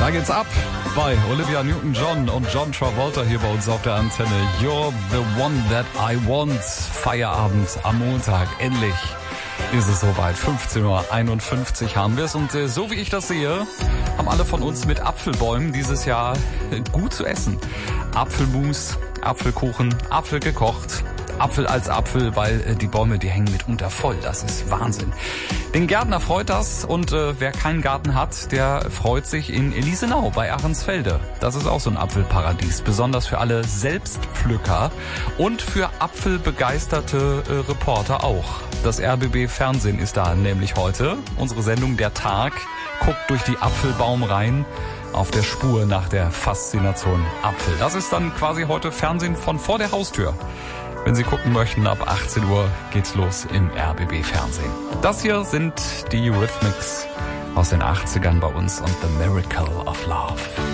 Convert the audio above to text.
Da geht's ab bei Olivia Newton-John und John Travolta hier bei uns auf der Antenne. You're the one that I want. Feierabend am Montag. Endlich ist es soweit. 15:51 Uhr haben wir es. Und so wie ich das sehe, haben alle von uns mit Apfelbäumen dieses Jahr gut zu essen. Apfelmus, Apfelkuchen, Apfel gekocht. Apfel als Apfel, weil die Bäume, die hängen mitunter voll. Das ist Wahnsinn. Den Gärtner freut das und wer keinen Garten hat, der freut sich in Elisenau bei Ahrensfelde. Das ist auch so ein Apfelparadies, besonders für alle Selbstpflücker und für apfelbegeisterte Reporter auch. Das RBB Fernsehen ist da nämlich heute. Unsere Sendung Der Tag guckt durch die Apfelbaumreihen auf der Spur nach der Faszination Apfel. Das ist dann quasi heute Fernsehen von vor der Haustür. Wenn Sie gucken möchten, ab 18 Uhr geht's los im RBB Fernsehen. Das hier sind die Eurythmics aus den 80ern bei uns und The Miracle of Love.